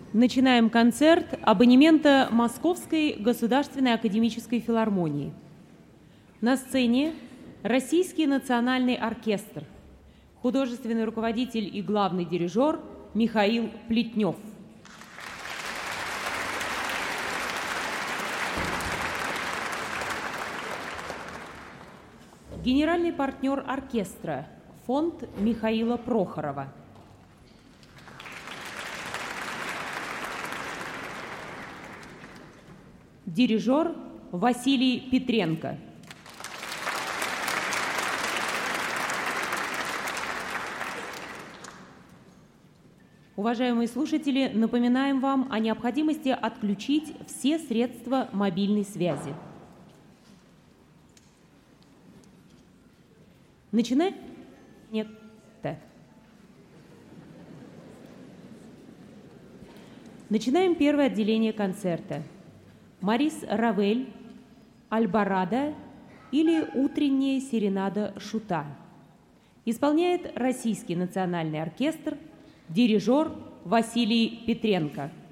Начинаем концерт абонемента Московской государственной академической филармонии. На сцене Российский национальный оркестр, художественный руководитель и главный дирижер Михаил Плетнев. Генеральный партнер оркестра, фонд Михаила Прохорова. Дирижер Василий Петренко. Уважаемые слушатели, напоминаем вам о необходимости отключить все средства мобильной связи. Начинаем? Нет. Так. Начинаем первое отделение концерта. Марис Равель, Альборадо или утренняя серенада Шута. Исполняет Российский национальный оркестр, дирижер Василий Петренко.